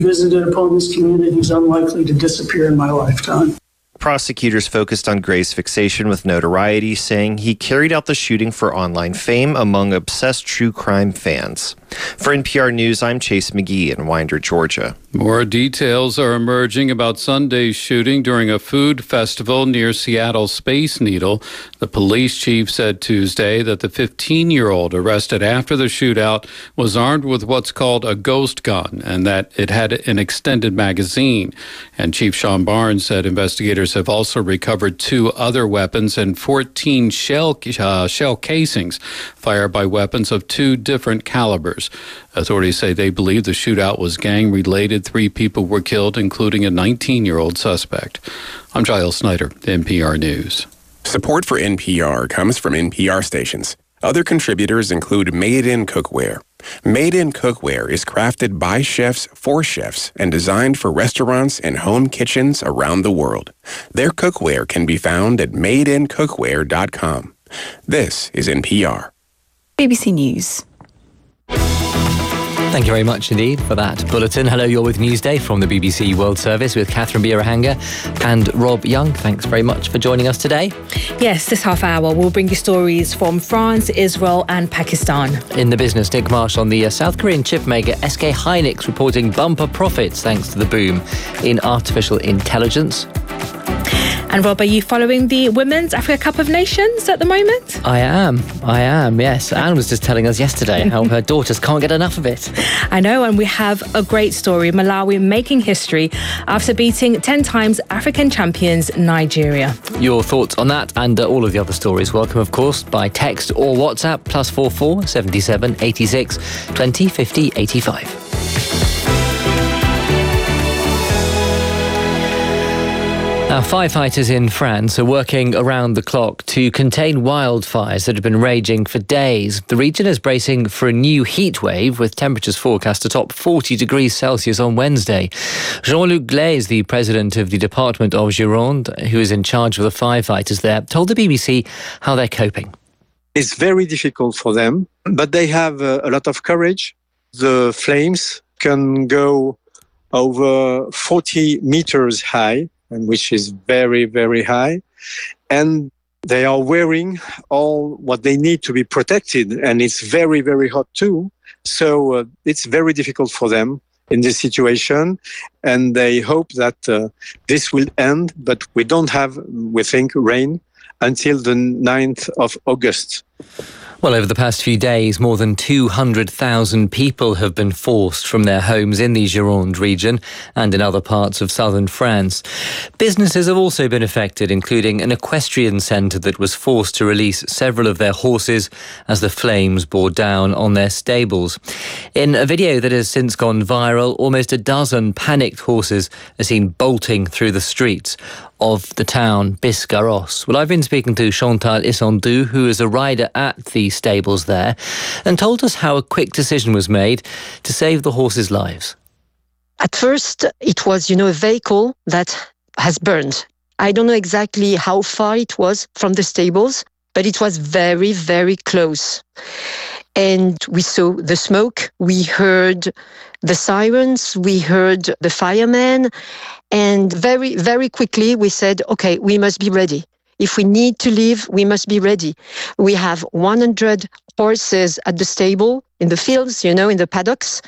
visited opponents' communities unlikely to disappear in my lifetime. Prosecutors focused on Gray's fixation with notoriety, saying he carried out the shooting for online fame among obsessed true crime fans. For NPR News, I'm Chase McGee in Winder, Georgia. More details are emerging about Sunday's shooting during a food festival near Seattle's Space Needle. The police chief said Tuesday that the 15-year-old arrested after the shootout was armed with what's called a ghost gun and that it had an extended magazine. And Chief Sean Barnes said investigators have also recovered 2 other weapons and 14 shell casings fired by weapons of 2 different calibers. Authorities say they believe the shootout was gang-related. 3 people were killed, including a 19-year-old suspect. I'm Giles Snyder, NPR News. Support for NPR comes from NPR stations. Other contributors include Made in Cookware. Made in Cookware is crafted by chefs for chefs and designed for restaurants and home kitchens around the world. Their cookware can be found at madeincookware.com. This is NPR. BBC News. Thank you very much indeed for that bulletin. Hello, you're with Newsday from the BBC World Service with Catherine Birahanga and Rob Young. Thanks very much for joining us today. Yes, this half hour we'll bring you stories from France, Israel and Pakistan. In the business, Nick Marsh on the South Korean chip maker SK Hynix reporting bumper profits thanks to the boom in artificial intelligence. And Rob, are you following the Women's Africa Cup of Nations at the moment? I am, yes. Anne was just telling us yesterday how her daughters can't get enough of it. I know, and we have a great story. Malawi making history after beating 10 times African champions Nigeria. Your thoughts on that and all of the other stories, welcome, of course, by text or WhatsApp, +44 77 86 20 50 85. Now, firefighters in France are working around the clock to contain wildfires that have been raging for days. The region is bracing for a new heat wave with temperatures forecast to top 40 degrees Celsius on Wednesday. Jean-Luc Glaise, the president of the Department of Gironde, who is in charge of the firefighters there, told the BBC how they're coping. It's very difficult for them, but they have a lot of courage. The flames can go over 40 meters high, and which is very, very high. And they are wearing all what they need to be protected. And it's very, very hot too. So it's very difficult for them in this situation. And they hope that this will end. But we don't have, we think, rain until the 9th of August. Well, over the past few days, more than 200,000 people have been forced from their homes in the Gironde region and in other parts of southern France. Businesses have also been affected, including an equestrian centre that was forced to release several of their horses as the flames bore down on their stables. In a video that has since gone viral, almost a dozen panicked horses are seen bolting through the streets of the town Biscarrosse. Well, I've been speaking to Chantal Issandou, who is a rider at the stables there, and told us how a quick decision was made to save the horses' lives. At first, it was, a vehicle that has burned. I don't know exactly how far it was from the stables, but it was very, very close. And we saw the smoke, we heard the sirens, we heard the firemen, and very, very quickly we said, okay, we must be ready. If we need to leave, we must be ready. We have 100 horses at the stable, in the fields, in the paddocks.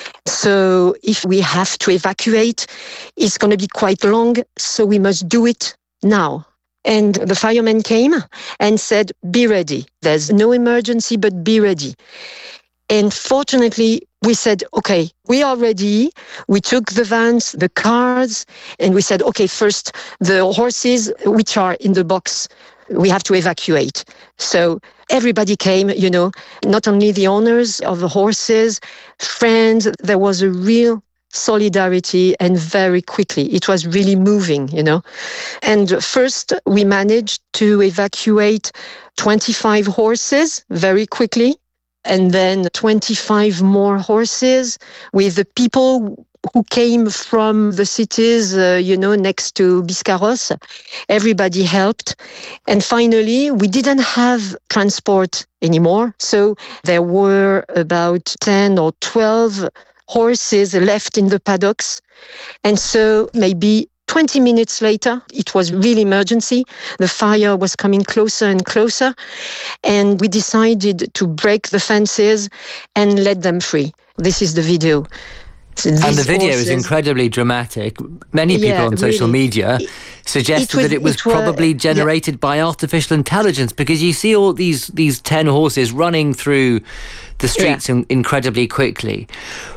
So if we have to evacuate, it's going to be quite long, so we must do it now. And the firemen came and said, be ready. There's no emergency, but be ready. And fortunately, we said, okay, we are ready. We took the vans, the cars, and we said, okay, first, the horses which are in the box, we have to evacuate. So everybody came, not only the owners of the horses, friends, there was a real solidarity, and very quickly. It was really moving, And first, we managed to evacuate 25 horses very quickly, and then 25 more horses with the people who came from the cities, next to Biscarrosse. Everybody helped. And finally, we didn't have transport anymore. So there were about 10 or 12 horses left in the paddocks. And so maybe 20 minutes later, it was really emergency. The fire was coming closer and closer. And we decided to break the fences and let them free. This is the video. And the video is incredibly dramatic. Many people on social media suggested that it was probably generated by artificial intelligence, because you see all these 10 horses running through the streets incredibly quickly.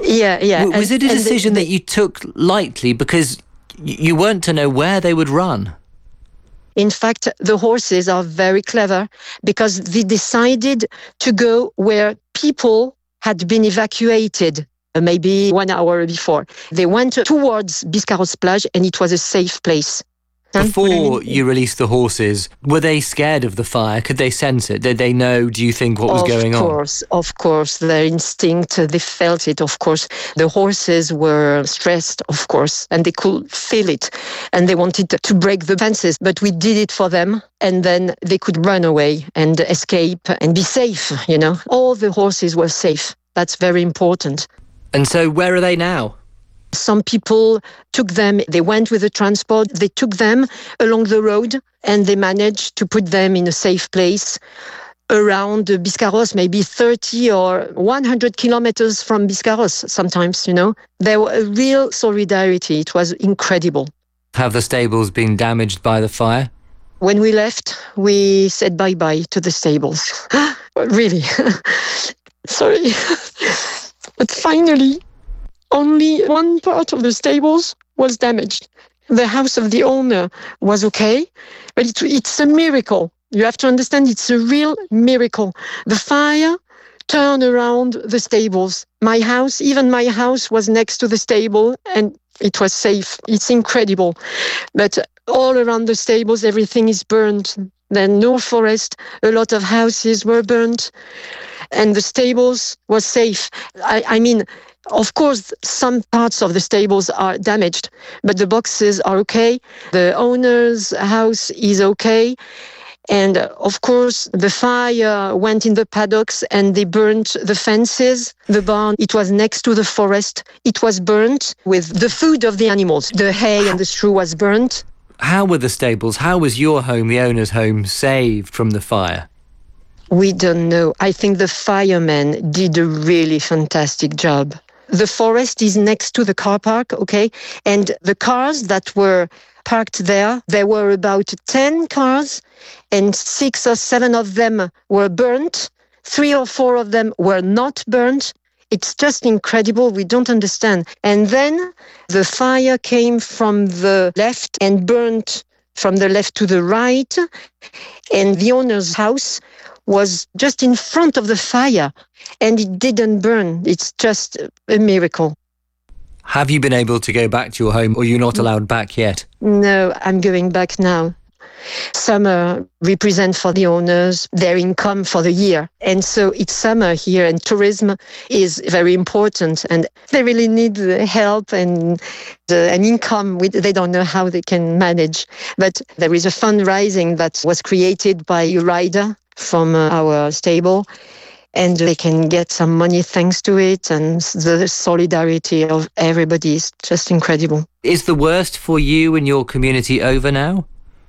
Was it a decision that you took lightly because you weren't to know where they would run? In fact, the horses are very clever because they decided to go where people had been evacuated. Maybe 1 hour before. They went towards Biscarrosse-Plage and it was a safe place. Before you released the horses, were they scared of the fire? Could they sense it? Did they know, do you think, what was going on? Of course. Their instinct, they felt it, of course. The horses were stressed, of course, and they could feel it. And they wanted to break the fences, but we did it for them. And then they could run away and escape and be safe, you know. All the horses were safe. That's very important. And so where are they now? Some people took them, they went with the transport, they took them along the road and they managed to put them in a safe place around Biscarrosse, maybe 30 or 100 kilometers from Biscarrosse sometimes, you know. There was a real solidarity. It was incredible. Have the stables been damaged by the fire? When we left, we said bye-bye to the stables. Really. Sorry. But finally, only one part of the stables was damaged. The house of the owner was okay, but it's a miracle. You have to understand, it's a real miracle. The fire turned around the stables. Even my house was next to the stable and it was safe. It's incredible. But all around the stables, everything is burnt. Then no forest, a lot of houses were burnt. And the stables was safe. I mean, of course, some parts of the stables are damaged, but the boxes are okay. The owner's house is okay. And of course, the fire went in the paddocks and they burnt the fences. The barn, it was next to the forest. It was burnt with the food of the animals. The hay and the straw was burnt. How were the stables? How was your home, the owner's home, saved from the fire? We don't know. I think the firemen did a really fantastic job. The forest is next to the car park, okay? And the cars that were parked there were about 10 cars, and 6 or 7 of them were burnt. 3 or 4 of them were not burnt. It's just incredible. We don't understand. And then the fire came from the left and burnt from the left to the right. And the owner's house was just in front of the fire and it didn't burn. It's just a miracle. Have you been able to go back to your home, or you're not allowed back yet? No, I'm going back now. Summer represents for the owners their income for the year. And so it's summer here and tourism is very important and they really need the help and an income. They don't know how they can manage. But there is a fundraising that was created by a rider from our stable, and they can get some money thanks to it, and the solidarity of everybody is just incredible. Is the worst for you and your community over now?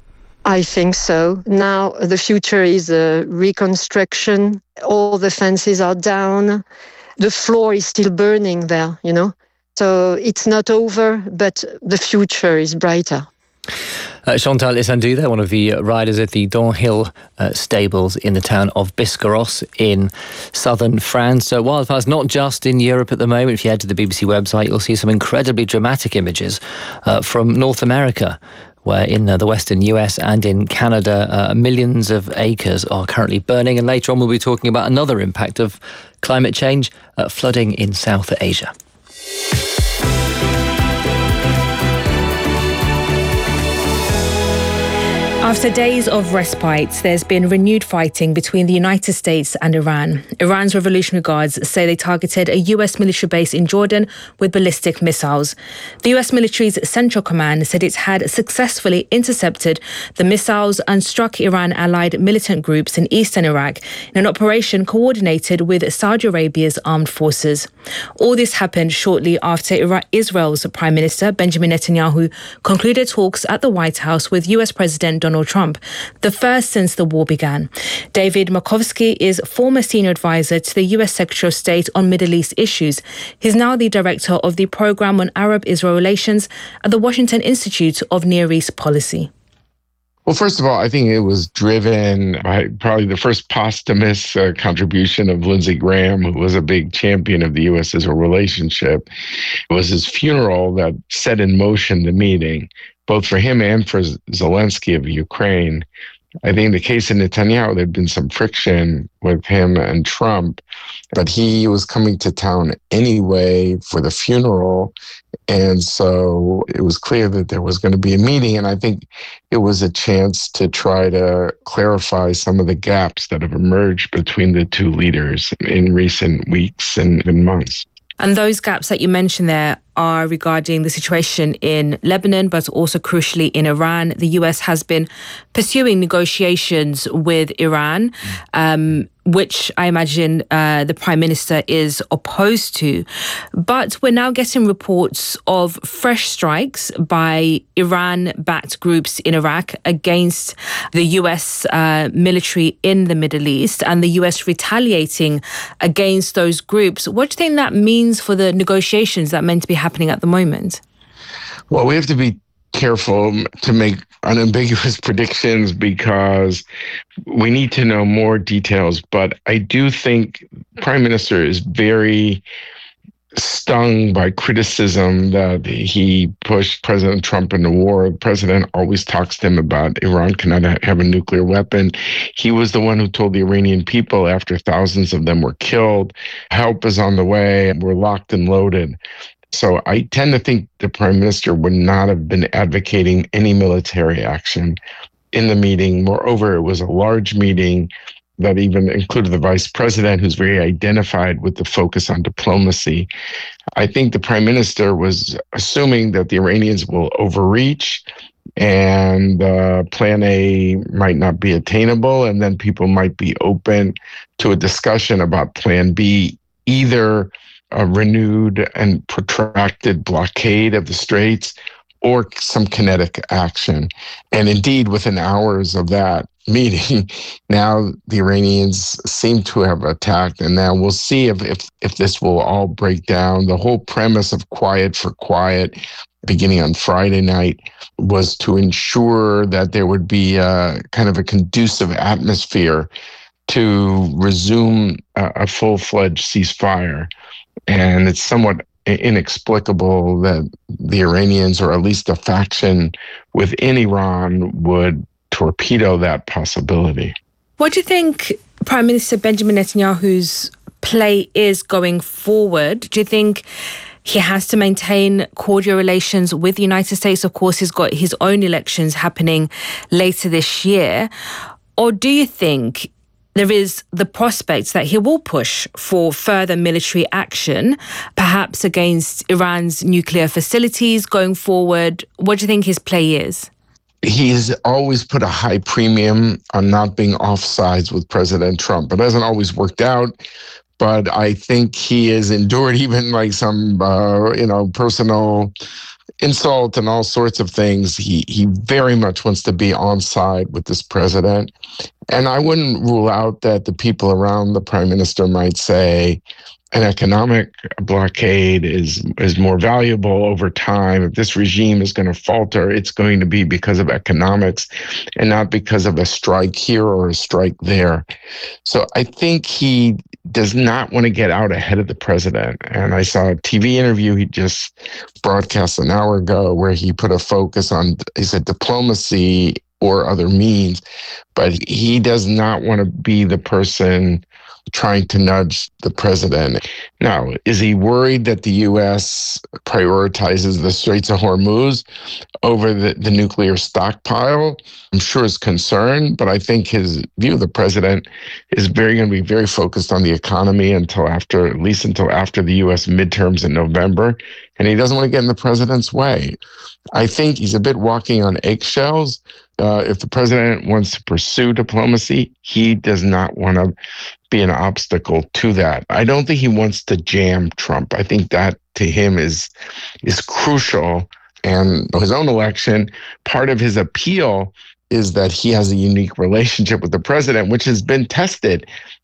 I think so. Now the future is a reconstruction. All the fences are down. The floor is still burning there, you know. So it's not over, but the future is brighter. Chantal Issandou there, one of the riders at the Donhill stables in the town of Biscarrosse in southern France. So wildfires not just in Europe at the moment. If you head to the BBC website, you'll see some incredibly dramatic images from North America, where in the western US and in Canada, millions of acres are currently burning. And later on, we'll be talking about another impact of climate change, flooding in South Asia. After days of respite, there's been renewed fighting between the United States and Iran. Iran's Revolutionary Guards say they targeted a US military base in Jordan with ballistic missiles. The US military's Central Command said it had successfully intercepted the missiles and struck Iran-allied militant groups in eastern Iraq in an operation coordinated with Saudi Arabia's armed forces. All this happened shortly after Israel's Prime Minister Benjamin Netanyahu concluded talks at the White House with US President Donald Trump, the first since the war began. David Markovsky is former senior advisor to the US Secretary of State on Middle East issues. He's now the director of the Program on Arab-Israel Relations at the Washington Institute of Near East Policy. Well, first of all, I think it was driven by probably the first posthumous contribution of Lindsey Graham, who was a big champion of the U.S.-Israel relationship. It was his funeral that set in motion the meeting, both for him and for Zelensky of Ukraine. I think in the case of Netanyahu, there'd been some friction with him and Trump, but he was coming to town anyway for the funeral. And so it was clear that there was going to be a meeting. And I think it was a chance to try to clarify some of the gaps that have emerged between the two leaders in recent weeks and even months. And those gaps that you mentioned there are regarding the situation in Lebanon, but also crucially in Iran. The US has been pursuing negotiations with Iran, which I imagine the Prime Minister is opposed to. But we're now getting reports of fresh strikes by Iran-backed groups in Iraq against the US military in the Middle East, and the US retaliating against those groups. What do you think that means for the negotiations that are meant to be happening at the moment? Well, we have to be careful to make unambiguous predictions because we need to know more details. But I do think Prime Minister is very stung by criticism that he pushed President Trump into war. The president always talks to him about Iran cannot have a nuclear weapon. He was the one who told the Iranian people after thousands of them were killed, help is on the way, we're locked and loaded. So I tend to think the Prime Minister would not have been advocating any military action in the meeting. Moreover, it was a large meeting that even included the Vice President, who's very identified with the focus on diplomacy. I think the Prime Minister was assuming that the Iranians will overreach and Plan A might not be attainable, and then people might be open to a discussion about Plan B, either a renewed and protracted blockade of the Straits or some kinetic action. And indeed, within hours of that meeting, now the Iranians seem to have attacked, and now we'll see if this will all break down. The whole premise of quiet for quiet, beginning on Friday night, was to ensure that there would be a kind of a conducive atmosphere to resume a full-fledged ceasefire. And it's somewhat inexplicable that the Iranians, or at least a faction within Iran, would torpedo that possibility. What do you think Prime Minister Benjamin Netanyahu's play is going forward? Do you think he has to maintain cordial relations with the United States? Of course, he's got his own elections happening later this year. Or do you think there is the prospect that he will push for further military action, perhaps against Iran's nuclear facilities going forward? What do you think his play is? He's always put a high premium on not being offsides with President Trump. It hasn't always worked out, but I think he has endured even like some, personal insult and all sorts of things. He very much wants to be on side with this president. And I wouldn't rule out that the people around the Prime Minister might say an economic blockade is more valuable over time. If this regime is going to falter, it's going to be because of economics and not because of a strike here or a strike there. So I think he does not want to get out ahead of the president. And I saw a TV interview he just broadcast an hour ago where he put a focus on, he said, diplomacy or other means, but he does not want to be the person trying to nudge the president. Now, is he worried that the U.S. prioritizes the Straits of Hormuz over the nuclear stockpile? I'm sure his concern, but I think his view of the president is going to be very focused on the economy at least until after the U.S. midterms in November. And he doesn't want to get in the president's way. I think he's a bit walking on eggshells. If the president wants to pursue diplomacy, he does not want to be an obstacle to that. I don't think he wants to jam Trump. I think that to him is crucial. And his own election, part of his appeal is that he has a unique relationship with the president, which has been tested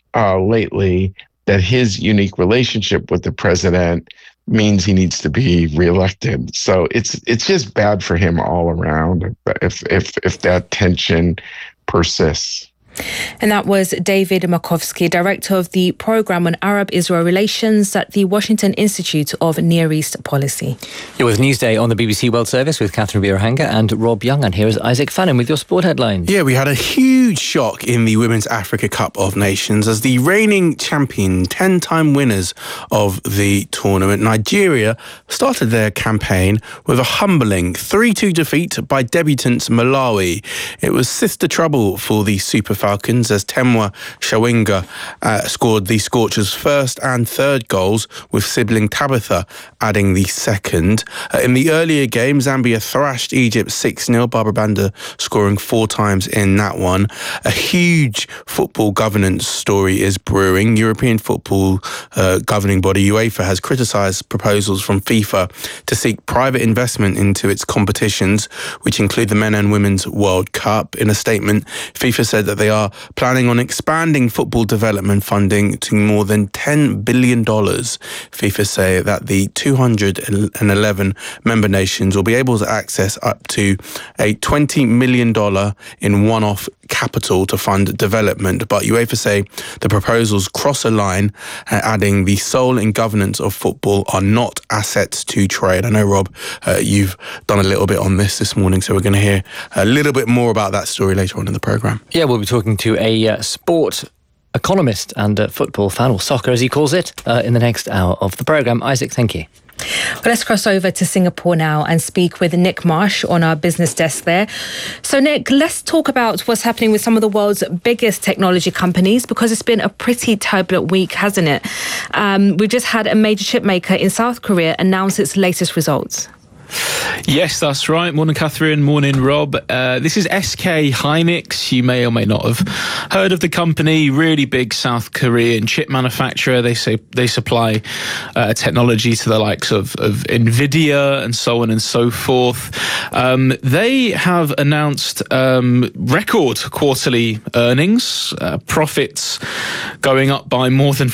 lately, that his unique relationship with the president means he needs to be reelected. So it's just bad for him all around if that tension persists. And that was David Markovsky, Director of the Programme on Arab-Israel Relations at the Washington Institute of Near East Policy. You're with Newsday on the BBC World Service with Catherine Birahanga and Rob Young. And here is Isaac Fannin with your sport headlines. Yeah, we had a huge shock in the Women's Africa Cup of Nations as the reigning champion, 10-time winners of the tournament, Nigeria, started their campaign with a humbling 3-2 defeat by debutants Malawi. It was sister trouble for the Super Falcons as Temwa Shawinga scored the Scorchers' first and third goals, with sibling Tabitha adding the second. In the earlier game, Zambia thrashed Egypt 6-0, Barbara Banda scoring 4 times in that one. A huge football governance story is brewing. European football governing body UEFA has criticised proposals from FIFA to seek private investment into its competitions, which include the Men and Women's World Cup. In a statement, FIFA said that they are planning on expanding football development funding to more than $10 billion. FIFA say that the 211 member nations will be able to access up to a $20 million in one-off capital to fund development, but UEFA say the proposals cross a line, adding the soul and governance of football are not assets to trade. I know, Rob, you've done a little bit on this morning, so we're going to hear a little bit more about that story later on in the programme. Yeah, we'll be talking to a sport economist and a football fan, or soccer as he calls it, in the next hour of the programme. Isaac, thank you. Well, let's cross over to Singapore now and speak with Nick Marsh on our business desk there. So, Nick, let's talk about what's happening with some of the world's biggest technology companies, because it's been a pretty turbulent week, hasn't it? We've just had a major chip maker in South Korea announce its latest results. Yes, that's right. Morning, Catherine. Morning, Rob. This is SK Hynix. You may or may not have heard of the company. Really big South Korean chip manufacturer. They say they supply technology to the likes of Nvidia and so on and so forth. They have announced record quarterly earnings, profits going up by more than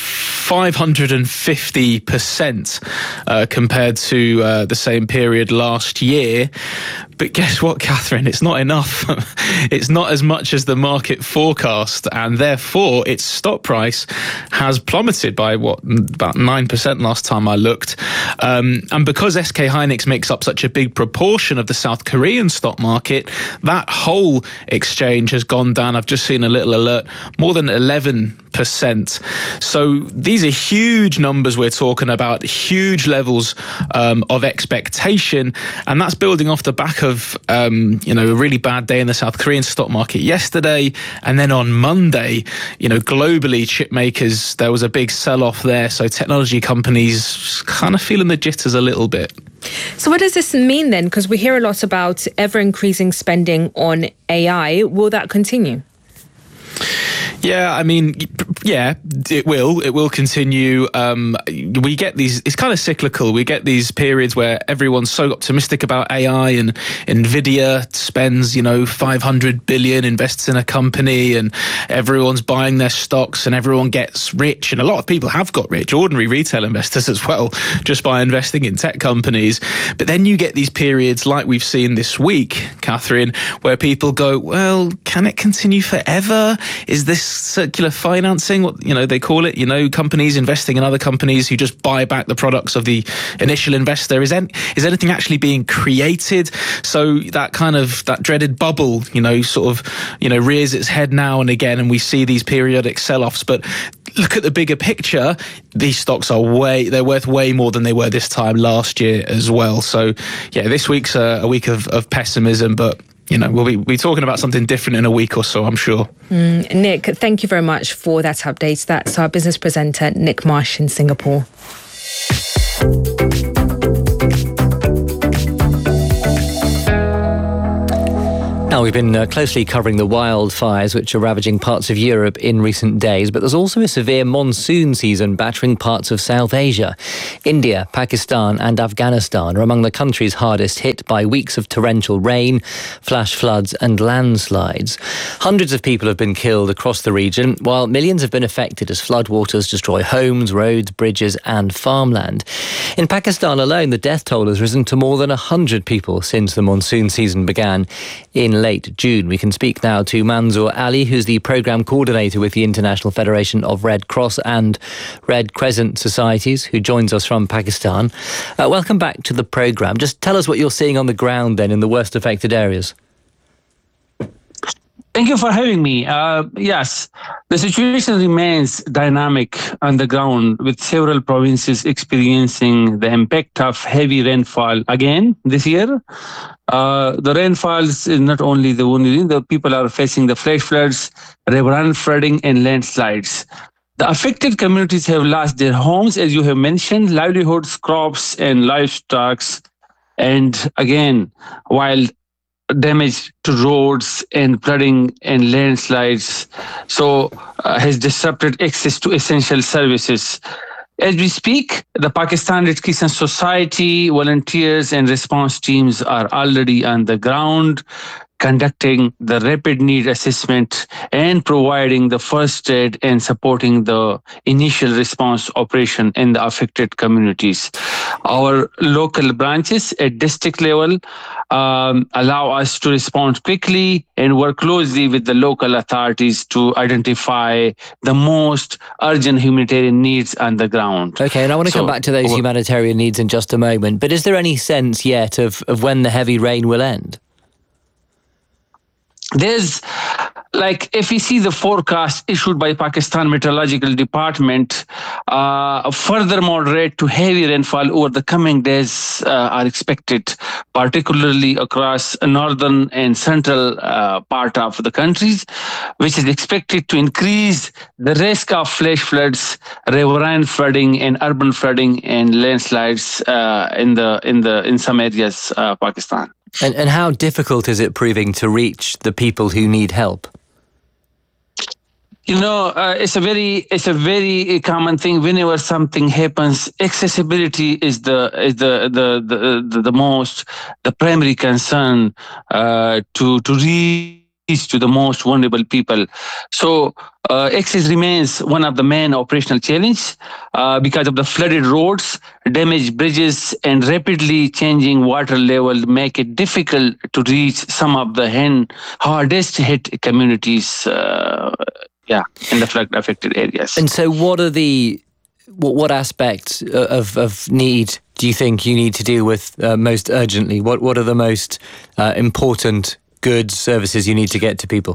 550% compared to the same period last year. But guess what, Catherine? It's not enough. It's not as much as the market forecast, and therefore its stock price has plummeted by about 9% last time I looked. And because SK Hynix makes up such a big proportion of the South Korean stock market, that whole exchange has gone down. I've just seen a little alert, more than 11%. So these are huge numbers we're talking about, huge levels of expectation, and that's building off the back of a really bad day in the South Korean stock market yesterday, and then on Monday, globally chip makers, there was a big sell-off there, so technology companies kind of feeling the jitters a little bit. So what does this mean then? Because we hear a lot about ever-increasing spending on AI. Will that continue? Yeah, I mean, yeah, it will. It will continue. We get these, it's kind of cyclical. We get these periods where everyone's so optimistic about AI, and Nvidia spends, $500 billion, invests in a company, and everyone's buying their stocks and everyone gets rich. And a lot of people have got rich, ordinary retail investors as well, just by investing in tech companies. But then you get these periods like we've seen this week, Catherine, where people go, well, can it continue forever? Is this circular financing financing, what they call it. Companies investing in other companies who just buy back the products of the initial investor. Is anything actually being created? So that dreaded bubble, rears its head now and again, and we see these periodic sell-offs. But look at the bigger picture. These stocks they're worth way more than they were this time last year as well. So yeah, this week's a week of pessimism, but we'll be talking about something different in a week or so, I'm sure. Nick, thank you very much for that update. That's our business presenter, Nick Marsh in Singapore. Now, we've been closely covering the wildfires which are ravaging parts of Europe in recent days, but there's also a severe monsoon season battering parts of South Asia. India, Pakistan and Afghanistan are among the countries hardest hit by weeks of torrential rain, flash floods and landslides. Hundreds of people have been killed across the region, while millions have been affected as floodwaters destroy homes, roads, bridges and farmland. In Pakistan alone, the death toll has risen to more than 100 people since the monsoon season began in late June. We can speak now to Manzoor Ali, who's the programme coordinator with the International Federation of Red Cross and Red Crescent Societies, who joins us from Pakistan. Welcome back to the programme. Just tell us what you're seeing on the ground then in the worst affected areas. Thank you for having me. Yes, the situation remains dynamic on the ground, with several provinces experiencing the impact of heavy rainfall again this year. The rainfalls is not only the people are facing the flash floods, riverine flooding and landslides. The affected communities have lost their homes, as you have mentioned, livelihoods, crops and livestock. And again, while damage to roads and flooding and landslides has disrupted access to essential services. As we speak, the Pakistan Red Crescent Society volunteers and response teams are already on the ground, conducting the rapid need assessment and providing the first aid and supporting the initial response operation in the affected communities. Our local branches at district level allow us to respond quickly and work closely with the local authorities to identify the most urgent humanitarian needs on the ground. Okay, and I want to come back to those humanitarian needs in just a moment, but is there any sense yet of when the heavy rain will end? There's if we see the forecast issued by Pakistan Meteorological Department, further moderate to heavy rainfall over the coming days are expected, particularly across northern and central part of the countries, which is expected to increase the risk of flash floods, riverine flooding and urban flooding and landslides in some areas of Pakistan. And how difficult is it proving to reach the people who need help? It's a very common thing. Whenever something happens, accessibility is the primary concern to reach to the most vulnerable people. So access remains one of the main operational challenges because of the flooded roads, damaged bridges, and rapidly changing water level make it difficult to reach some of the hardest hit communities. In the flood affected areas. And so what aspects of need do you think you need to deal with most urgently? What are the most important goods, services you need to get to people?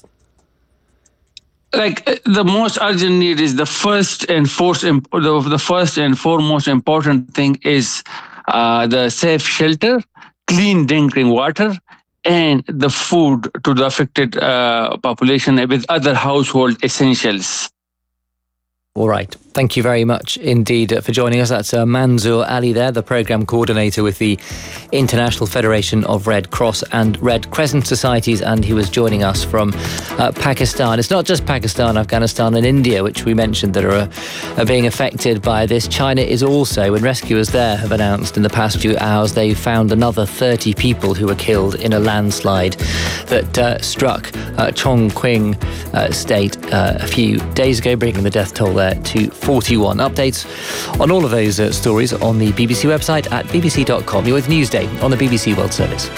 The most urgent need is the first and foremost important thing is the safe shelter, clean drinking water, and the food to the affected population with other household essentials. All right. Thank you very much indeed for joining us. That's Manzoor Ali there, the programme coordinator with the International Federation of Red Cross and Red Crescent Societies, and he was joining us from Pakistan. It's not just Pakistan, Afghanistan and India, which we mentioned, that are being affected by this. China is also, and rescuers there have announced in the past few hours they found another 30 people who were killed in a landslide that struck Chongqing state a few days ago, bringing the death toll there to 41. Updates on all of those stories on the BBC website at bbc.com. You're with Newsday on the BBC World Service.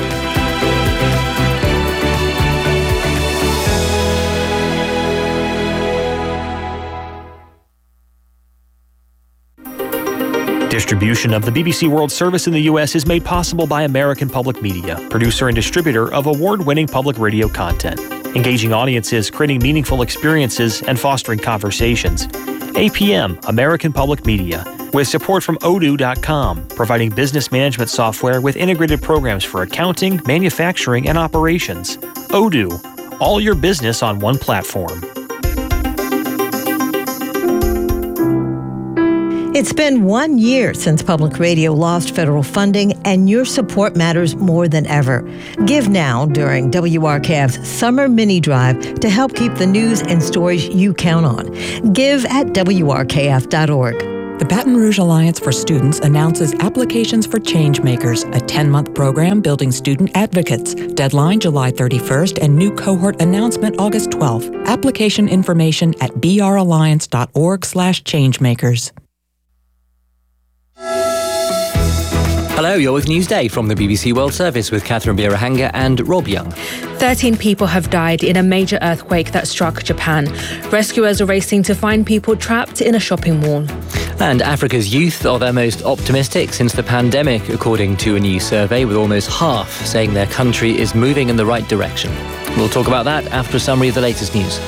Distribution of the BBC World Service in the U.S. is made possible by American Public Media, producer and distributor of award-winning public radio content, engaging audiences, creating meaningful experiences, and fostering conversations. APM, American Public Media, with support from Odoo.com, providing business management software with integrated programs for accounting, manufacturing, and operations. Odoo, all your business on one platform. It's been 1 year since public radio lost federal funding, and your support matters more than ever. Give now during WRKF's Summer Mini Drive to help keep the news and stories you count on. Give at WRKF.org. The Baton Rouge Alliance for Students announces applications for Changemakers, a 10-month program building student advocates. Deadline July 31st and new cohort announcement August 12th. Application information at bralliance.org/changemakers. Hello, you're with Newsday from the BBC World Service with Catherine Birahanga and Rob Young. 13 people have died in a major earthquake that struck Japan. Rescuers are racing to find people trapped in a shopping mall. And Africa's youth are their most optimistic since the pandemic, according to a new survey, with almost half saying their country is moving in the right direction. We'll talk about that after a summary of the latest news.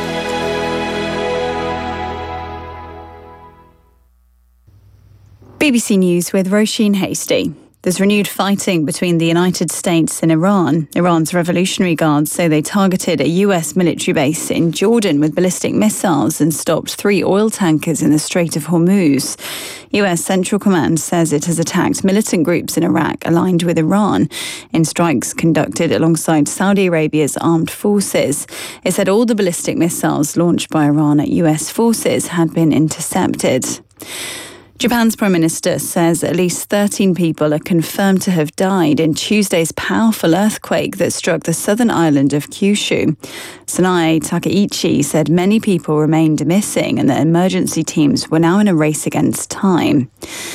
BBC News with Roisin Hasty. There's renewed fighting between the United States and Iran. Iran's Revolutionary Guards say they targeted a US military base in Jordan with ballistic missiles and stopped 3 oil tankers in the Strait of Hormuz. US Central Command says it has attacked militant groups in Iraq aligned with Iran in strikes conducted alongside Saudi Arabia's armed forces. It said all the ballistic missiles launched by Iran at US forces had been intercepted. Japan's Prime Minister says at least 13 people are confirmed to have died in Tuesday's powerful earthquake that struck the southern island of Kyushu. Sanae Takaichi said many people remained missing and that emergency teams were now in a race against time.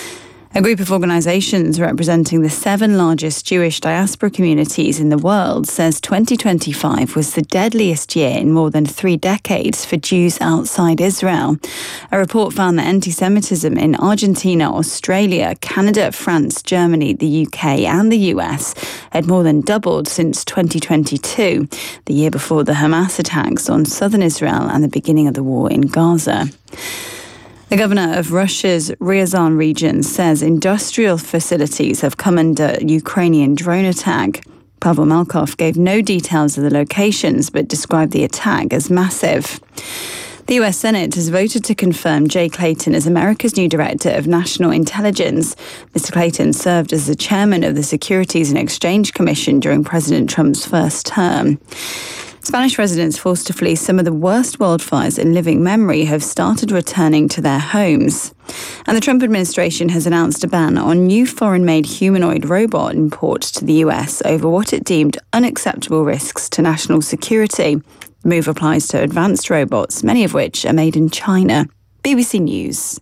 A group of organisations representing the 7 largest Jewish diaspora communities in the world says 2025 was the deadliest year in more than 3 decades for Jews outside Israel. A report found that anti-Semitism in Argentina, Australia, Canada, France, Germany, the UK and the US had more than doubled since 2022, the year before the Hamas attacks on southern Israel and the beginning of the war in Gaza. The governor of Russia's Ryazan region says industrial facilities have come under Ukrainian drone attack. Pavel Malkov gave no details of the locations but described the attack as massive. The US Senate has voted to confirm Jay Clayton as America's new Director of National Intelligence. Mr. Clayton served as the chairman of the Securities and Exchange Commission during President Trump's first term. Spanish residents forced to flee some of the worst wildfires in living memory have started returning to their homes. And the Trump administration has announced a ban on new foreign-made humanoid robot imports to the US over what it deemed unacceptable risks to national security. The move applies to advanced robots, many of which are made in China. BBC News.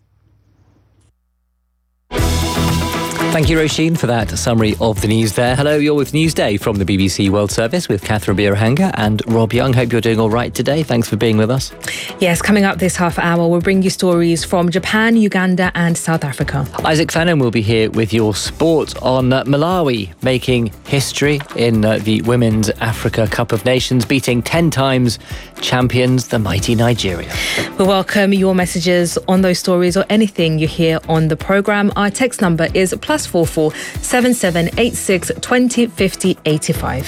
Thank you, Roisin, for that summary of the news there. Hello, you're with Newsday from the BBC World Service with Catherine Birahanga and Rob Young. Hope you're doing all right today. Thanks for being with us. Yes, coming up this half hour, we'll bring you stories from Japan, Uganda and South Africa. Isaac Fannin will be here with your sport on Malawi, making history in the Women's Africa Cup of Nations, beating 10 times champions, the mighty Nigeria. We welcome your messages on those stories or anything you hear on the programme. Our text number is +44 7786 20 50 85.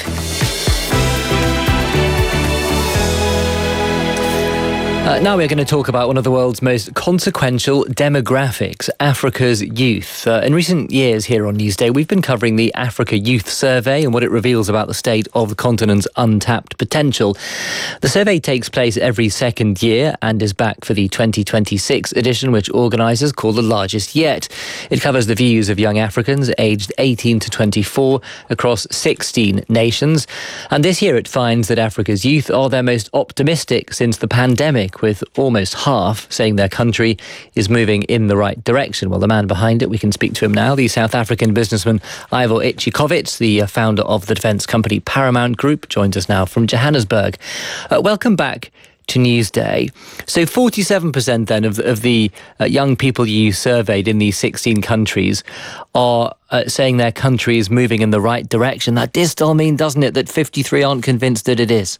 Now we're going to talk about one of the world's most consequential demographics, Africa's youth. In recent years here on Newsday, we've been covering the Africa Youth Survey and what it reveals about the state of the continent's untapped potential. The survey takes place every second year and is back for the 2026 edition, which organisers call the largest yet. It covers the views of young Africans aged 18 to 24 across 16 nations. And this year it finds that Africa's youth are their most optimistic since the pandemic, with almost half saying their country is moving in the right direction. Well, the man behind it, we can speak to him now, the South African businessman Ivor Itchikowitz, the founder of the defence company Paramount Group, joins us now from Johannesburg. Welcome back to Newsday. So 47% then of the young people you surveyed in these 16 countries are saying their country is moving in the right direction. That does still mean, doesn't it, that 53 aren't convinced that it is?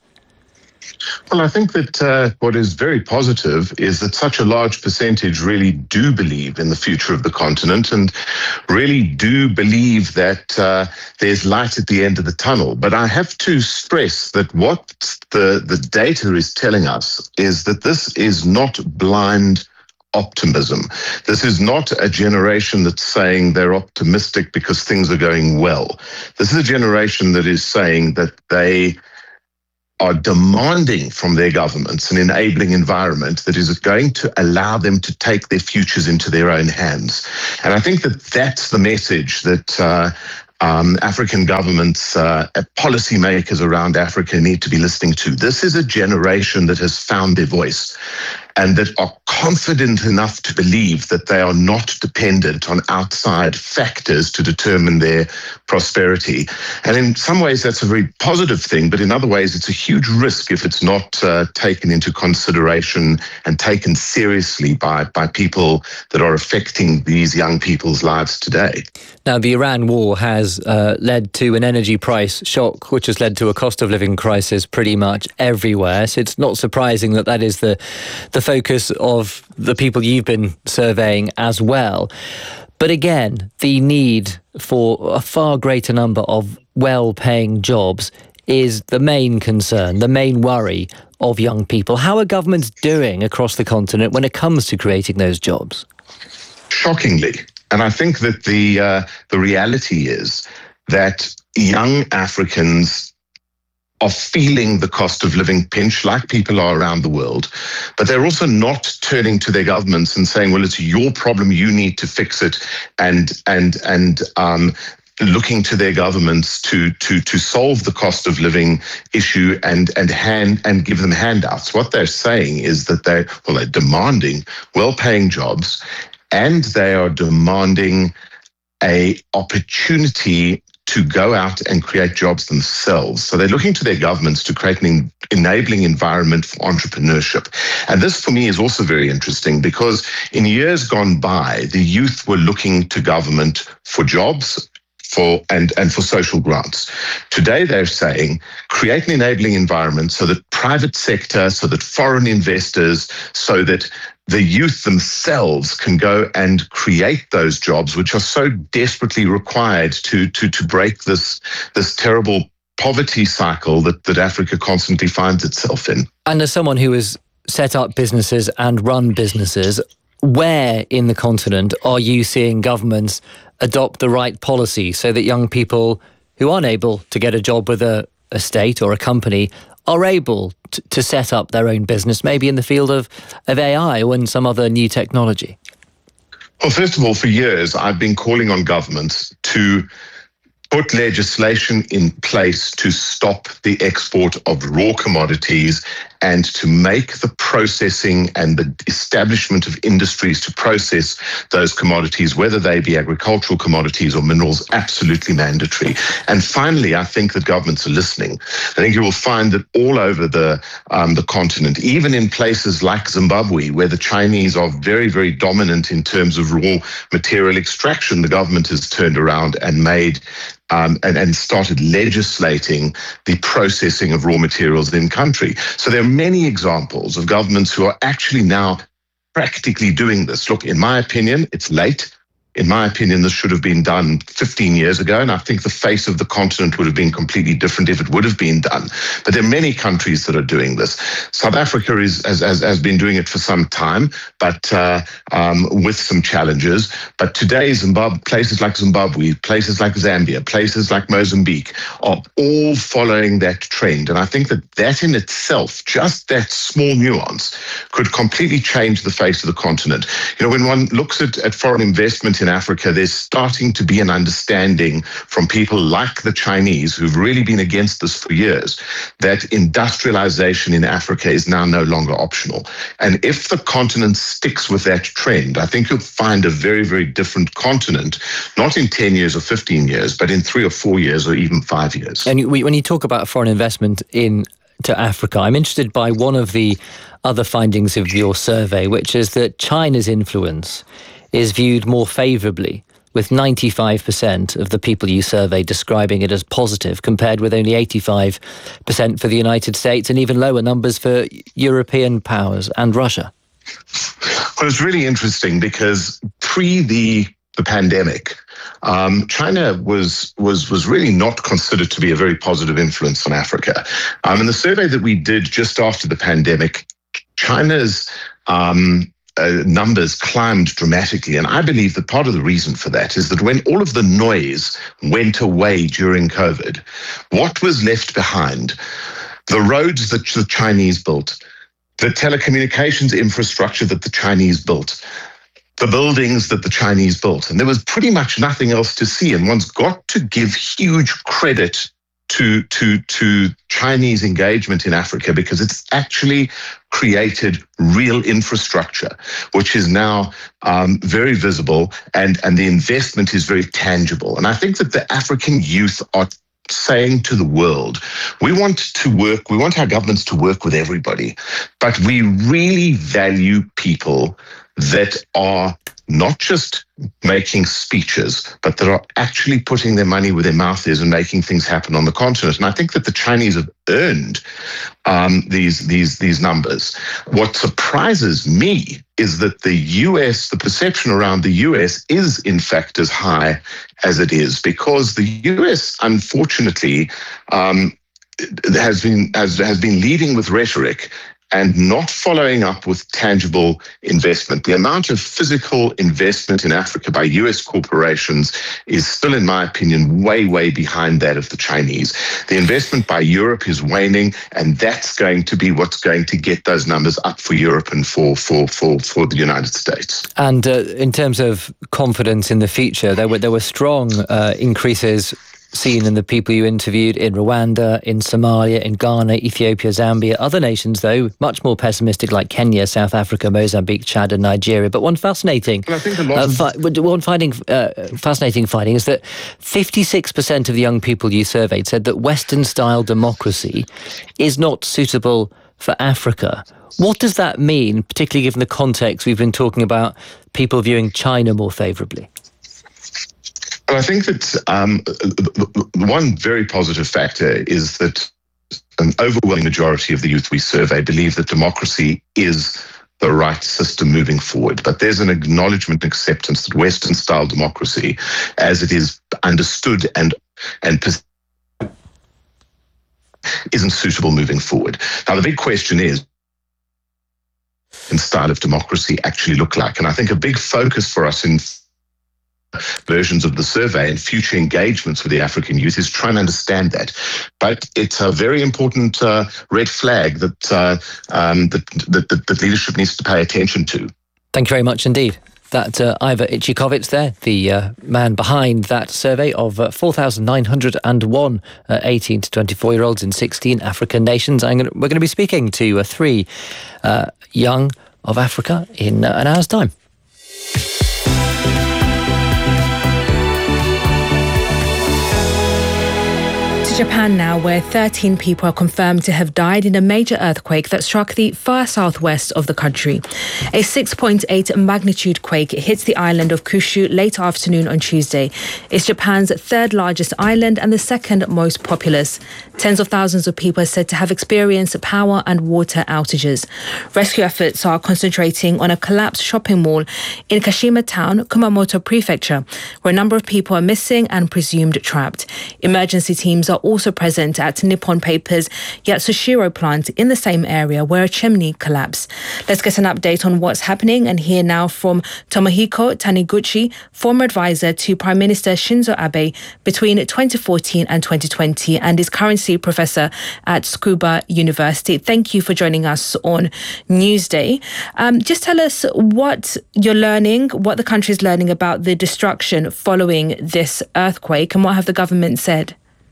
Well, I think that what is very positive is that such a large percentage really do believe in the future of the continent and really do believe that there's light at the end of the tunnel. But I have to stress that what the data is telling us is that this is not blind optimism. This is not a generation that's saying they're optimistic because things are going well. This is a generation that is saying that they are demanding from their governments an enabling environment that is going to allow them to take their futures into their own hands. And I think that that's the message that African governments, policymakers around Africa need to be listening to. This is a generation that has found their voice and that are confident enough to believe that they are not dependent on outside factors to determine their prosperity. And in some ways, that's a very positive thing, but in other ways, it's a huge risk if it's not taken into consideration and taken seriously by people that are affecting these young people's lives today. Now, the Iran war has led to an energy price shock, which has led to a cost of living crisis pretty much everywhere. So it's not surprising that that is the focus of the people you've been surveying as well. But again, the need for a far greater number of well-paying jobs is the main concern, the main worry of young people. How are governments doing across the continent when it comes to creating those jobs? Shockingly. And I think that the reality is that young Africans are feeling the cost of living pinch like people are around the world, but they're also not turning to their governments and saying, well, it's your problem, you need to fix it, and looking to their governments to solve the cost of living issue and give them handouts. What they're saying is that they're demanding well-paying jobs, and they are demanding a opportunity to go out and create jobs themselves. So they're looking to their governments to create an enabling environment for entrepreneurship. And this, for me, is also very interesting because in years gone by, the youth were looking to government for jobs, for social grants. Today, they're saying, create an enabling environment so that private sector, so that foreign investors, so that the youth themselves can go and create those jobs, which are so desperately required to break this terrible poverty cycle that Africa constantly finds itself in. And as someone who has set up businesses and run businesses, where in the continent are you seeing governments adopt the right policy so that young people who aren't able to get a job with a state or a company are able to set up their own business, maybe in the field of AI or in some other new technology? Well, first of all, for years, I've been calling on governments to put legislation in place to stop the export of raw commodities and to make the processing and the establishment of industries to process those commodities, whether they be agricultural commodities or minerals, absolutely mandatory. And finally, I think that governments are listening. I think you will find that all over the continent, even in places like Zimbabwe, where the Chinese are very, very dominant in terms of raw material extraction, the government has turned around and made and started legislating the processing of raw materials in country. So there are many examples of governments who are actually now practically doing this. Look, in my opinion, it's late. In my opinion, this should have been done 15 years ago, and I think the face of the continent would have been completely different if it would have been done. But there are many countries that are doing this. South Africa has been doing it for some time, but with some challenges. But today, places like Zimbabwe, places like Zambia, places like Mozambique are all following that trend. And I think that in itself, just that small nuance, could completely change the face of the continent. You know, when one looks at foreign investment in Africa, there's starting to be an understanding from people like the Chinese, who've really been against this for years, that industrialization in Africa is now no longer optional. And if the continent sticks with that trend, I think you'll find a very, very different continent, not in 10 years or 15 years, but in 3 or 4 years or even 5 years. And when you talk about foreign investment in to Africa. I'm interested by one of the other findings of your survey, which is that China's influence is viewed more favourably, with 95% of the people you surveyed describing it as positive, compared with only 85% for the United States and even lower numbers for European powers and Russia. Well, it's really interesting because pre the pandemic, China was really not considered to be a very positive influence on Africa. In the survey that we did just after the pandemic, China's numbers climbed dramatically. And I believe that part of the reason for that is that when all of the noise went away during COVID, what was left behind? The roads that the Chinese built, the telecommunications infrastructure that the Chinese built, the buildings that the Chinese built. And there was pretty much nothing else to see. And one's got to give huge credit to Chinese engagement in Africa, because it's actually created real infrastructure, which is now very visible, and the investment is very tangible. And I think that the African youth are saying to the world, we want our governments to work with everybody, but we really value people that are not just making speeches, but that are actually putting their money where their mouth is and making things happen on the continent. And I think that the Chinese have earned these numbers. What surprises me is that the US, the perception around the US is in fact as high as it is, because the US, unfortunately, has been leading with rhetoric and not following up with tangible investment. The amount of physical investment in Africa by US corporations is still, in my opinion, way, way behind that of the Chinese. The investment by Europe is waning, and that's going to be what's going to get those numbers up for Europe and for the United States. And in terms of confidence in the future, there were strong increases seen in the people you interviewed in Rwanda, in Somalia, in Ghana, Ethiopia, Zambia. Other nations, though, much more pessimistic, like Kenya, South Africa, Mozambique, Chad and Nigeria. But one fascinating fascinating finding is that 56% of the young people you surveyed said that Western-style democracy is not suitable for Africa. What does that mean, particularly given the context we've been talking about people viewing China more favourably? Well, I think that one very positive factor is that an overwhelming majority of the youth we survey believe that democracy is the right system moving forward. But there's an acknowledgement and acceptance that Western-style democracy, as it is understood and isn't suitable moving forward. Now, the big question is, what style of democracy actually look like? And I think a big focus for us in versions of the survey and future engagements with the African youth is trying to understand that. But it's a very important red flag that leadership needs to pay attention to. Thank you very much indeed. That Ivar Ichikovic there, the man behind that survey of 4,901 18 to 24-year-olds in 16 African nations. We're going to be speaking to three young of Africa in an hour's time. Japan now, where 13 people are confirmed to have died in a major earthquake that struck the far southwest of the country. A 6.8 magnitude quake hit the island of Kyushu late afternoon on Tuesday. It's Japan's third largest island and the second most populous. Tens of thousands of people are said to have experienced power and water outages. Rescue efforts are concentrating on a collapsed shopping mall in Kashima Town, Kumamoto Prefecture, where a number of people are missing and presumed trapped. Emergency teams are also present at Nippon Paper's Yatsushiro plant in the same area where a chimney collapsed. Let's get an update on what's happening and hear now from Tomohiko Taniguchi, former advisor to Prime Minister Shinzo Abe between 2014 and 2020 and is currently professor at Tsukuba University. Thank you for joining us on Newsday. Just tell us what you're learning, what the country is learning about the destruction following this earthquake, and what have the government said?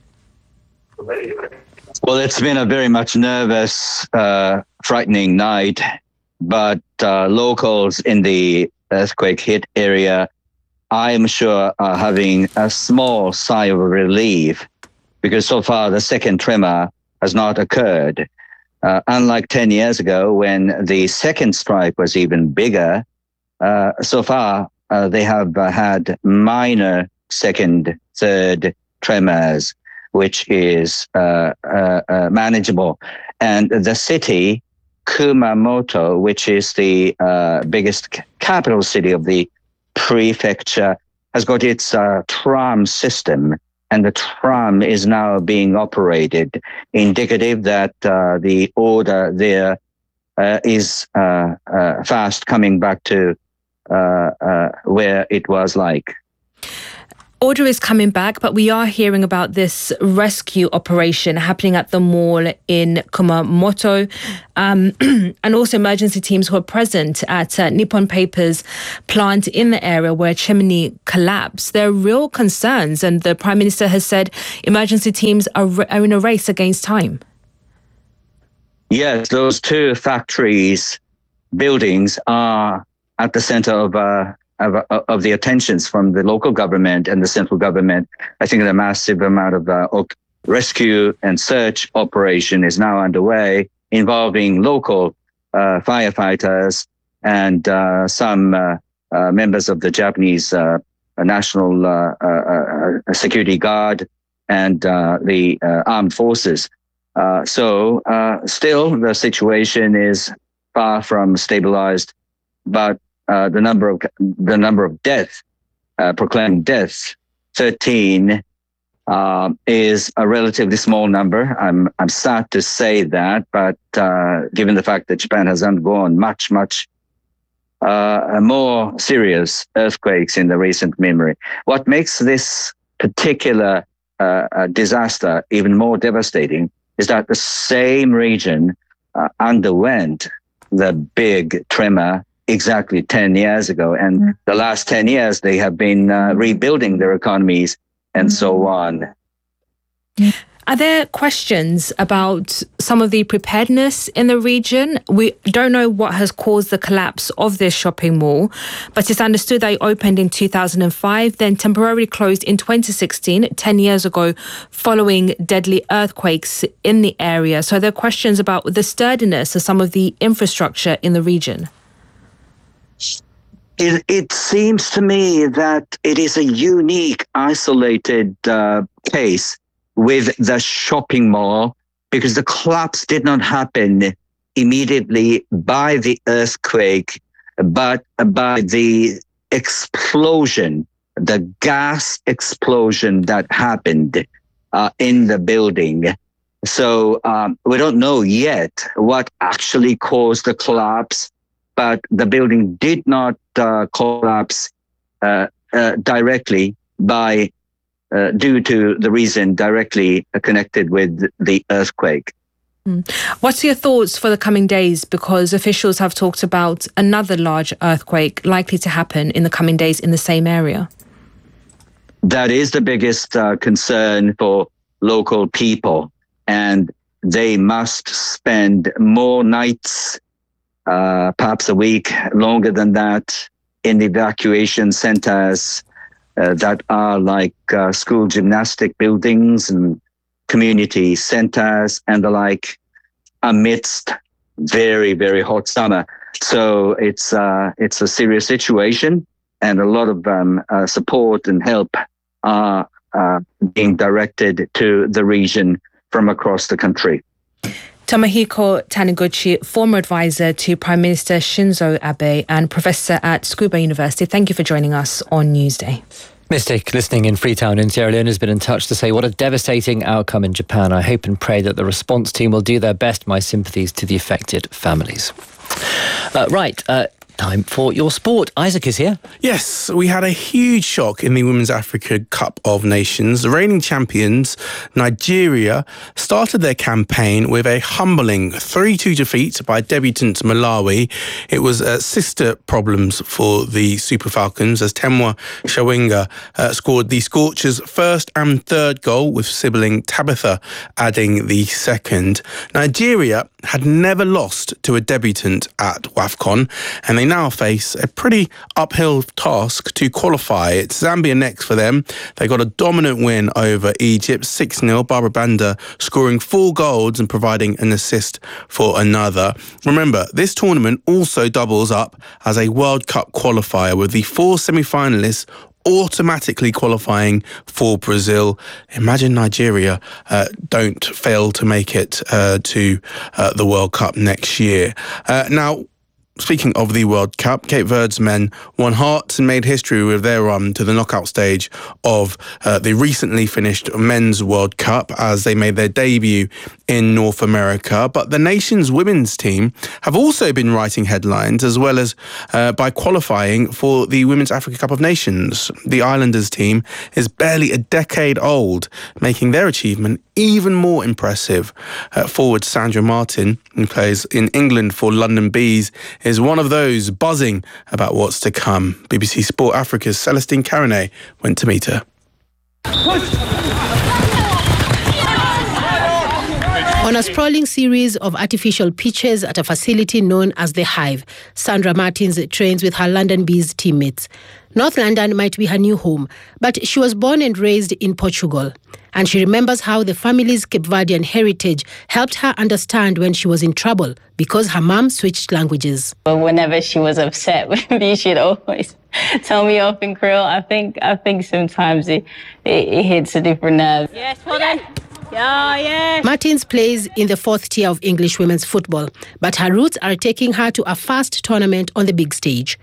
Well, it's been a very much nervous, frightening night, but locals in the earthquake-hit area, I am sure, are having a small sigh of relief, because so far the second tremor has not occurred. unlike 10 years ago when the second strike was even bigger, so far they have had minor second, third tremors, which is manageable. And the city, Kumamoto, which is the biggest capital city of the prefecture, has got its tram system, and the tram is now being operated, indicative that the order there is fast coming back to where it was like. Order is coming back, but we are hearing about this rescue operation happening at the mall in Kumamoto, and also emergency teams who are present at Nippon Paper's plant in the area where chimney collapsed. There are real concerns, and the Prime Minister has said emergency teams are in a race against time. Yes, those two factories, buildings are at the center of the attentions from the local government and the central government. I think a massive amount of rescue and search operation is now underway, involving local firefighters and some members of the Japanese National Security Guard and the armed forces. So still, the situation is far from stabilized, but the number of deaths, proclaimed deaths, 13, is a relatively small number. I'm sad to say that, but given the fact that Japan has undergone much more serious earthquakes in the recent memory, what makes this particular disaster even more devastating is that the same region underwent the big tremor exactly 10 years ago. And the last 10 years, they have been rebuilding their economies and so on. Are there questions about some of the preparedness in the region? We don't know what has caused the collapse of this shopping mall, but it's understood they opened in 2005, then temporarily closed in 2016, 10 years ago, following deadly earthquakes in the area. So there are questions about the sturdiness of some of the infrastructure in the region. It seems to me that it is a unique, isolated case with the shopping mall, because the collapse did not happen immediately by the earthquake, but by the explosion, the gas explosion that happened in the building. So we don't know yet what actually caused the collapse, but the building did not collapse directly due to the reason directly connected with the earthquake. What's your thoughts for the coming days? Because officials have talked about another large earthquake likely to happen in the coming days in the same area. That is the biggest concern for local people, and they must spend more nights, perhaps a week, longer than that, in evacuation centers that are like school gymnastic buildings and community centers and the like, amidst very, very hot summer. So it's a serious situation, and a lot of support and help are being directed to the region from across the country. Tomohiko Taniguchi, former advisor to Prime Minister Shinzo Abe and professor at Tsukuba University. Thank you for joining us on Newsday. Mystic, listening in Freetown in Sierra Leone, has been in touch to say what a devastating outcome in Japan. I hope and pray that the response team will do their best. My sympathies to the affected families. Time for your sport. Isaac is here. Yes, we had a huge shock in the Women's Africa Cup of Nations. The reigning champions, Nigeria, started their campaign with a humbling 3-2 defeat by debutant Malawi. It was sister problems for the Super Falcons as Temwa Shawinga scored the Scorchers' first and third goal, with sibling Tabitha adding the second. Nigeria had never lost to a debutant at WAFCON, and they they now face a pretty uphill task to qualify. It's Zambia next for them. They got a dominant win over Egypt, 6-0. Barbara Banda scoring 4 goals and providing an assist for another. Remember, this tournament also doubles up as a World Cup qualifier, with the 4 semi-finalists automatically qualifying for Brazil. Imagine Nigeria don't fail to make it to the World Cup next year. Now, speaking of the World Cup, Cape Verde's men won hearts and made history with their run to the knockout stage of the recently finished Men's World Cup as they made their debut in North America. But the nation's women's team have also been writing headlines, as well as by qualifying for the Women's Africa Cup of Nations. The Islanders team is barely a decade old, making their achievement even more impressive. Forward Sandra Martin, who plays in England for London Bees, is one of those buzzing about what's to come. BBC Sport Africa's Celestine Carone went to meet her. On a sprawling series of artificial pitches at a facility known as The Hive, Sandra Martins trains with her London Bees teammates. North London might be her new home, but she was born and raised in Portugal. And she remembers how the family's Cape Verdean heritage helped her understand when she was in trouble because her mum switched languages. But whenever she was upset with me, she'd always tell me off in Creole. I think sometimes it hits a different nerve. Yes, well then. Yeah. Martins plays in the 4th tier of English women's football, but her roots are taking her to a fast tournament on the big stage.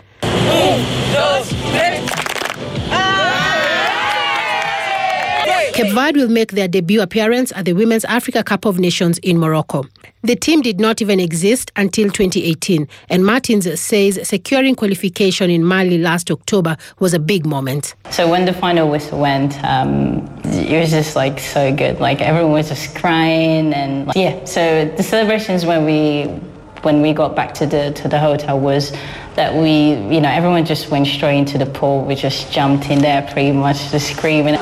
Cape Verde will make their debut appearance at the Women's Africa Cup of Nations in Morocco. The team did not even exist until 2018, and Martins says securing qualification in Mali last October was a big moment. So when the final whistle went, it was just like so good. Like everyone was just crying, and so the celebrations when we got back to the hotel was that everyone just went straight into the pool. We just jumped in there pretty much, just screaming.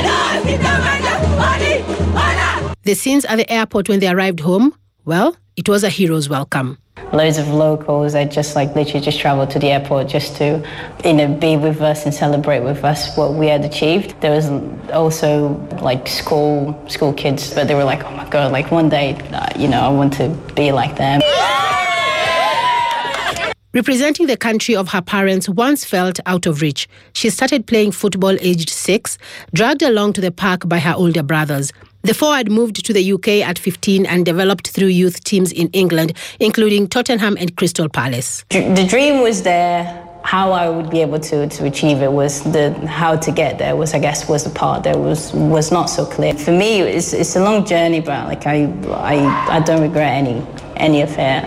The scenes at the airport when they arrived home, well, it was a hero's welcome. Loads of locals that just literally just traveled to the airport just to be with us and celebrate with us what we had achieved. There was also school kids, but they were like, oh my God, one day, I want to be like them. Representing the country of her parents once felt out of reach. She started playing football aged 6, dragged along to the park by her older brothers. The forward moved to the UK at 15 and developed through youth teams in England, including Tottenham and Crystal Palace. The dream was there. How I would be able to achieve it was how to get there was the part that was not so clear. For me, it's a long journey, but I don't regret any of it.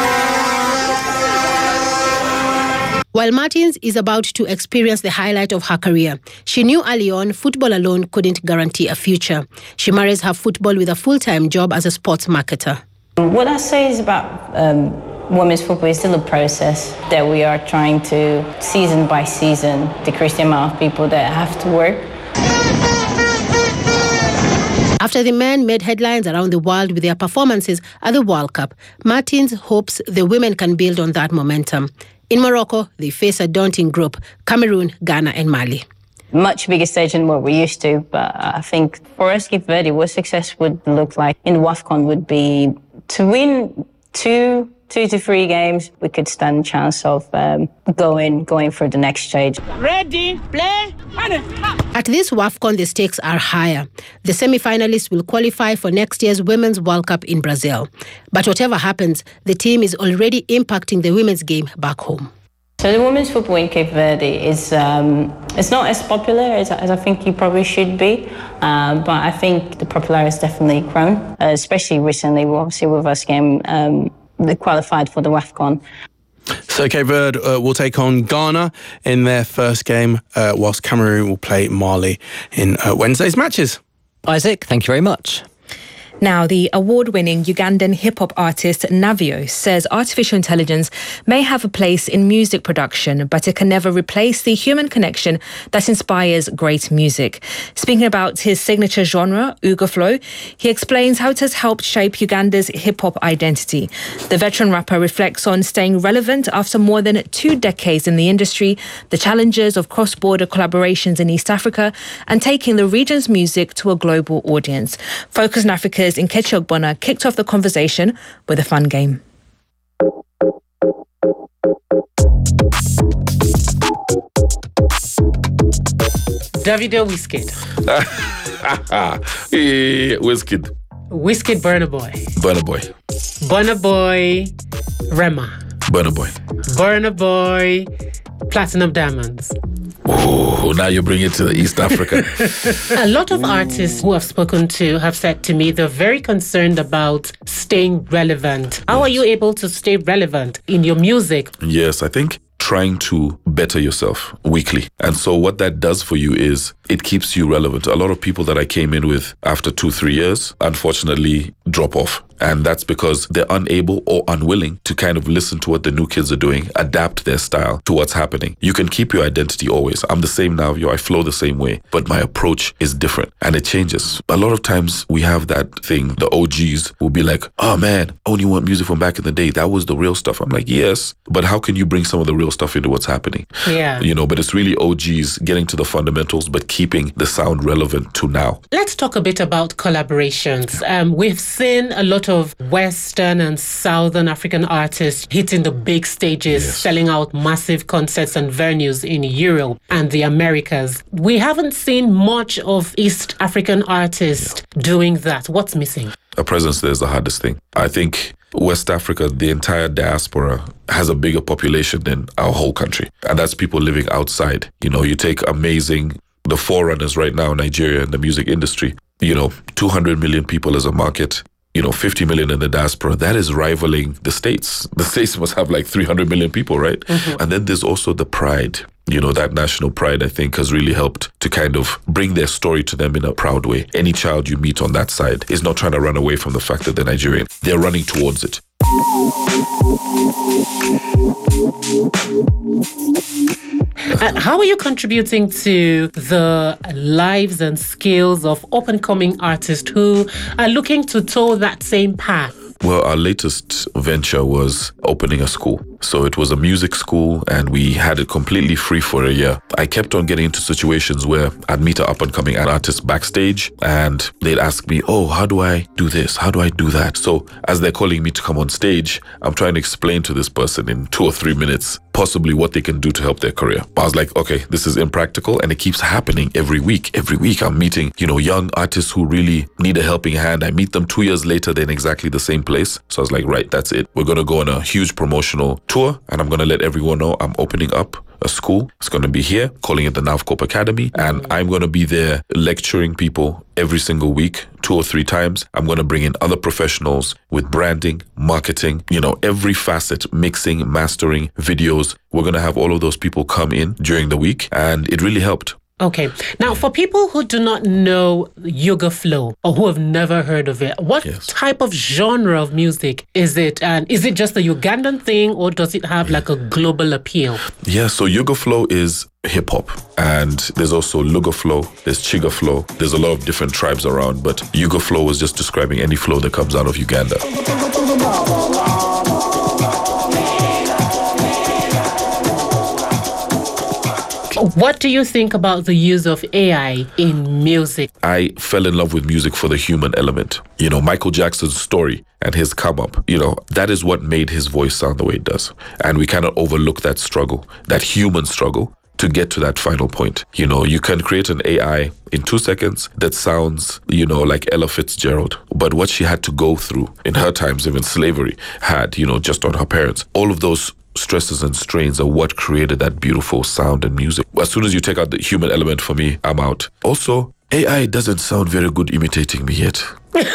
While Martins is about to experience the highlight of her career, she knew early on football alone couldn't guarantee a future. She marries her football with a full-time job as a sports marketer. What I say is about women's football is still a process that we are trying to, season by season, decrease the amount of people that have to work. After the men made headlines around the world with their performances at the World Cup, Martins hopes the women can build on that momentum. In Morocco, they face a daunting group, Cameroon, Ghana and Mali. Much bigger stage than what we used to, but I think for us, Cape Verde, what success would look like in WAFCON would be to win two to three games. We could stand a chance of going for the next stage. Ready, play, At this WAFCON, the stakes are higher. The semi-finalists will qualify for next year's Women's World Cup in Brazil. But whatever happens, the team is already impacting the women's game back home. So the women's football in Cape Verde is it's not as popular as I think it probably should be, but I think the popularity has definitely grown, especially recently. Obviously, with us game, they qualified for the WAFCON. So Cape Verde will take on Ghana in their first game, whilst Cameroon will play Mali in Wednesday's matches. Isaac, thank you very much. Now, the award-winning Ugandan hip-hop artist Navio says artificial intelligence may have a place in music production, but it can never replace the human connection that inspires great music. Speaking about his signature genre, Ugo Flow, he explains how it has helped shape Uganda's hip-hop identity. The veteran rapper reflects on staying relevant after more than 2 decades in the industry, the challenges of cross-border collaborations in East Africa, and taking the region's music to a global audience. Focus on Africa's Nkechi Ogbonna kicked off the conversation with a fun game. Davido Wizkid. Wizkid. Wizkid Burna Boy. Burna Boy. Burna Boy Rema. Burna Boy. Burna Boy Platinum Diamonds. Oh, now you bring it to the East Africa. A lot of artists who I've spoken to have said to me they're very concerned about staying relevant. How are you able to stay relevant in your music? Yes, I think trying to better yourself weekly. And so what that does for you is it keeps you relevant. A lot of people that I came in with after 2-3 years, unfortunately, drop off. And that's because they're unable or unwilling to kind of listen to what the new kids are doing, adapt their style to what's happening. You can keep your identity always. I'm the same now, I flow the same way, but my approach is different and it changes. A lot of times we have that thing, the OGs will be like, oh man, I only want music from back in the day. That was the real stuff. I'm like, yes, but how can you bring some of the real stuff into what's happening? Yeah. But it's really OGs getting to the fundamentals, but keeping the sound relevant to now. Let's talk a bit about collaborations. We've seen a lot of Western and Southern African artists hitting the big stages, selling out massive concerts and venues in Europe and the Americas. We haven't seen much of East African artists doing that. What's missing? A presence there is the hardest thing. I think West Africa, the entire diaspora, has a bigger population than our whole country. And that's people living outside. You take the forerunners right now in Nigeria in the music industry, 200 million people as a market, 50 million in the diaspora. That is rivaling the States. The States must have like 300 million people, right? Mm-hmm. And then there's also the pride. That national pride, I think, has really helped to kind of bring their story to them in a proud way. Any child you meet on that side is not trying to run away from the fact that they're Nigerian. They're running towards it. How are you contributing to the lives and skills of up-and-coming artists who are looking to toe that same path? Well, our latest venture was opening a school. So it was a music school and we had it completely free for a year. I kept on getting into situations where I'd meet an up-and-coming artist backstage and they'd ask me, oh, how do I do this? How do I do that? So as they're calling me to come on stage, I'm trying to explain to this person in 2 or 3 minutes possibly what they can do to help their career. But I was like, okay, this is impractical, and it keeps happening every week. Every week I'm meeting, young artists who really need a helping hand. I meet them 2 years later, they're in exactly the same place. So I was like, right, that's it. We're going to go on a huge promotional tour, and I'm going to let everyone know I'm opening up a school. It's going to be here, calling it the NAVCOP Academy, and I'm going to be there lecturing people every single week, 2 or 3 times. I'm going to bring in other professionals with branding, marketing, every facet, mixing, mastering, videos. We're going to have all of those people come in during the week, and it really helped. Okay. Now, for people who do not know Ugo Flow or who have never heard of it, what type of genre of music is it? And is it just a Ugandan thing, or does it have like a global appeal? Yeah, so Ugo Flow is hip hop, and there's also Luga Flow, there's Chiga Flow, there's a lot of different tribes around, but Ugo Flow is just describing any flow that comes out of Uganda. What do you think about the use of AI in music? I fell in love with music for the human element. Michael Jackson's story and his come up, that is what made his voice sound the way it does. And we cannot overlook that struggle, that human struggle, to get to that final point. You can create an AI in 2 seconds that sounds, like Ella Fitzgerald. But what she had to go through in her times, even slavery, had, just on her parents, all of those stresses and strains are what created that beautiful sound and music. As soon as you take out the human element, for me, I'm out. Also, AI doesn't sound very good imitating me yet.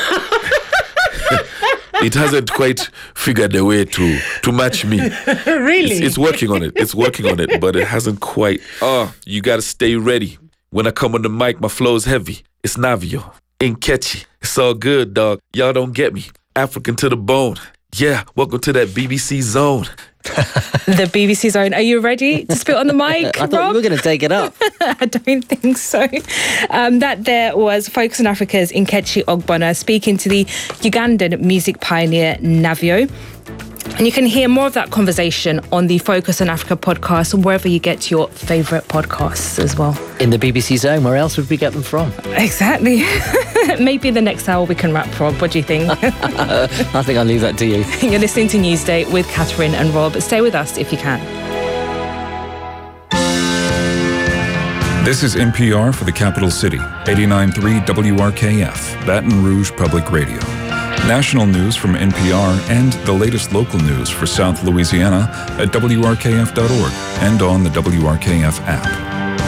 It hasn't quite figured a way to match me. Really? It's working on it. It's working on it, but it hasn't quite. You got to stay ready. When I come on the mic, my flow is heavy. It's Navio. Nkechi. It's all good, dog. Y'all don't get me. African to the bone. Yeah, welcome to that BBC Zone. The BBC Zone. Are you ready to spit on the mic, I thought you were going to take it up. I don't think so. That there was Focus on Africa's Nkechi Ogbonna speaking to the Ugandan music pioneer Navio. And you can hear more of that conversation on the Focus on Africa podcast, wherever you get your favourite podcasts as well. In the BBC Zone, where else would we get them from? Exactly. Maybe the next hour we can wrap, Rob. What do you think? I think I'll leave that to you. You're listening to Newsday with Catherine and Rob. Stay with us if you can. This is NPR for the capital city, 89.3 WRKF, Baton Rouge Public Radio. National news from NPR and the latest local news for South Louisiana at WRKF.org and on the WRKF app.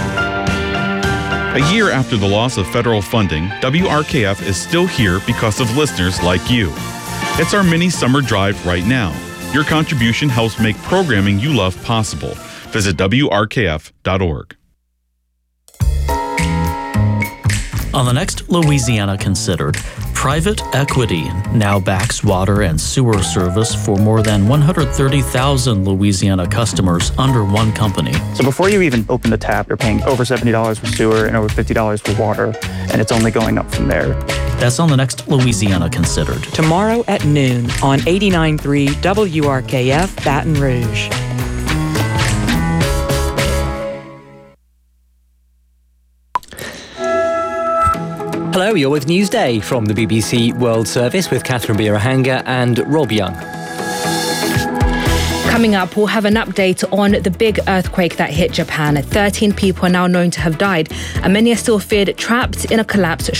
A year after the loss of federal funding, WRKF is still here because of listeners like you. It's our mini summer drive right now. Your contribution helps make programming you love possible. Visit WRKF.org. On the next Louisiana Considered, private equity now backs water and sewer service for more than 130,000 Louisiana customers under one company. So before you even open the tap, you're paying over $70 for sewer and over $50 for water, and it's only going up from there. That's on the next Louisiana Considered. Tomorrow at noon on 89.3 WRKF Baton Rouge. Hello, you're with Newsday from the BBC World Service with Catherine Birahanga and Rob Young. Coming up, we'll have an update on the big earthquake that hit Japan. 13 people are now known to have died, and many are still feared trapped in a collapsed